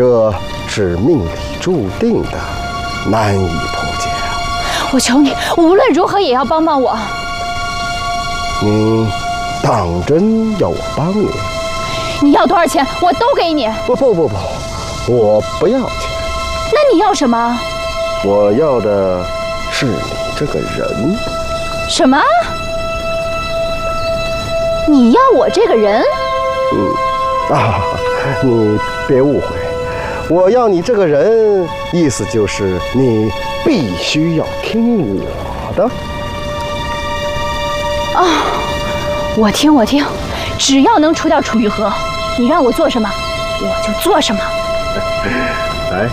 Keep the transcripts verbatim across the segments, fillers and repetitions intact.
这是命里注定的，难以破解啊！ 我求你，无论如何也要帮帮我。 你当真要我帮你？ 你要多少钱，我都给你。 不不不不，我不要钱。 那你要什么？ 我要的是你这个人。 什么？你要我这个人？ 嗯，啊，你别误会，我要你这个人，意思就是你必须要听我的。 啊、哦，我听我听，只要能除掉楚玉和，你让我做什么，我就做什么。 来。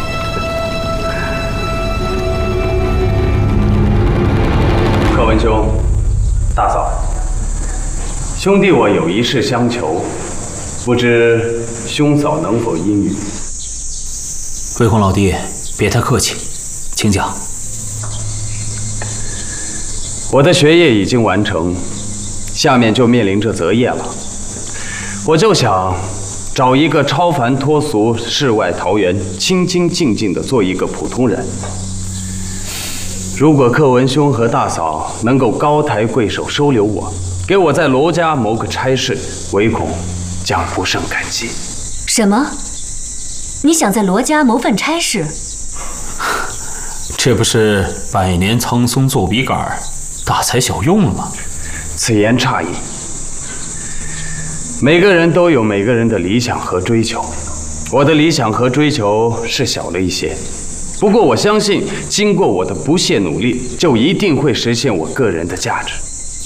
柯文兄，大嫂，兄弟我有一事相求，不知兄嫂能否应允？ 魏红老弟，别太客气，请讲。 我的学业已经完成，下面就面临着择业了。我就想找一个超凡脱俗、世外桃源、清清静静的做一个普通人。如果柯文兄和大嫂能够高抬贵手收留我，给我在罗家谋个差事，唯恐将不胜感激。 什么？你想在罗家谋份差事？ 这不是百年苍松做笔杆，大材小用了吗？ 此言差矣。每个人都有每个人的理想和追求，我的理想和追求是小了一些。不过我相信，经过我的不懈努力，就一定会实现我个人的价值。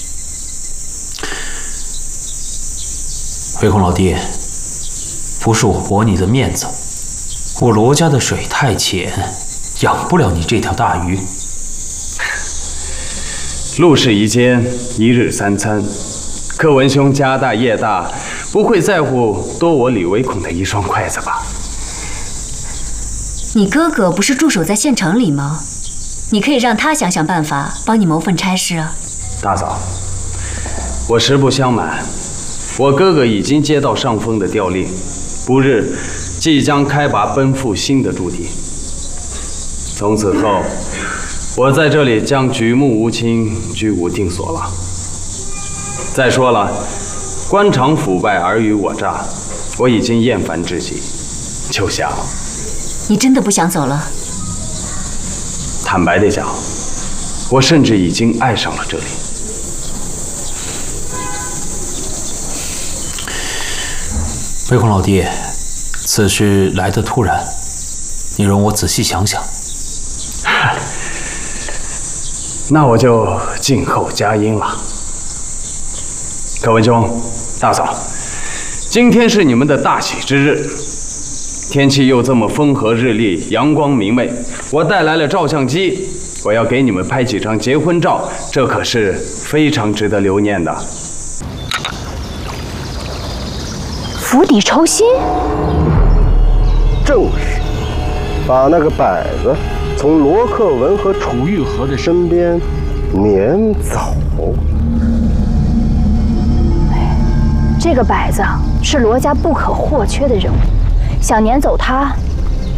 魏红老弟，不是我驳你的面子，我罗家的水太浅，养不了你这条大鱼。 路是一间，一日三餐。柯文兄家大业大，不会在乎多我李唯恐的一双筷子吧？ 你哥哥不是驻守在县城里吗？你可以让他想想办法，帮你谋份差事啊。 大嫂，我实不相瞒，我哥哥已经接到上峰的调令，不日即将开拔奔赴新的驻地。从此后，我在这里将举目无亲，居无定所了。再说了，官场腐败，尔虞我诈，我已经厌烦至极，就想。 你真的不想走了？ 坦白地讲，我甚至已经爱上了这里。 魏红老弟，此事来得突然，你容我仔细想想。 那我就静候佳音了。柯文兄、大嫂，今天是你们的大喜之日。天气又这么风和日丽，阳光明媚，我带来了照相机，我要给你们拍几张结婚照，这可是非常值得留念的。 釜底抽薪？ 正是，把那个摆子从罗克文和楚玉和的身边撵走。 这个摆子是罗家不可或缺的人物。想撵走他